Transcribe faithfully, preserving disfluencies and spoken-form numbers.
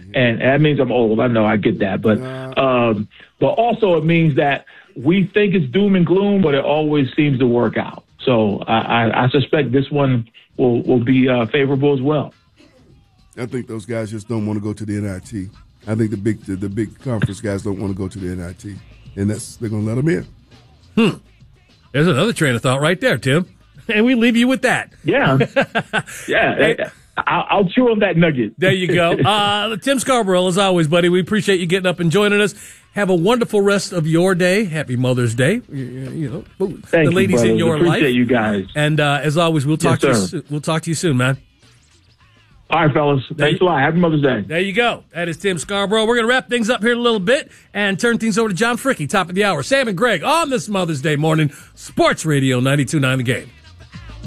and that means I'm old. I know, I get that, but um, but also it means that we think it's doom and gloom, but it always seems to work out. So I, I, I suspect this one will will be uh, favorable as well. I think those guys just don't want to go to the N I T. I think the big the, the big conference guys don't want to go to the N I T, and that's they're going to let them in. Hmm. There's another train of thought right there, Tim. And we leave you with that. Yeah. yeah. Hey, I'll, I'll chew on that nugget. There you go. Uh, Tim Scarborough, as always, buddy, we appreciate you getting up and joining us. Have a wonderful rest of your day. Happy Mother's Day. You, you know, Thank the ladies you, in your appreciate life. Appreciate you guys. And uh, as always, we'll talk yes, to you. We'll talk to you soon, man. All right, fellas. Thanks a lot. Happy Mother's Day. There you go. That is Tim Scarborough. We're going to wrap things up here in a little bit and turn things over to John Fricky, top of the hour. Sam and Greg on this Mother's Day morning, Sports Radio ninety-two point nine The Game.